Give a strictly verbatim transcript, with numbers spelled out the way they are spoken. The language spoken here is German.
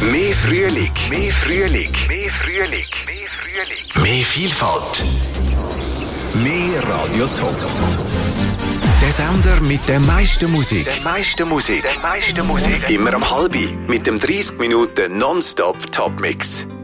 Mehr Frühling, mehr Frühling, mehr Frühling, mehr Frühling, mehr Vielfalt, mehr Radio Top. Der Sender mit der meisten Musik, der meisten Musik, der meisten Musik. Immer am halbi mit dem dreißig Minuten Nonstop Top Mix.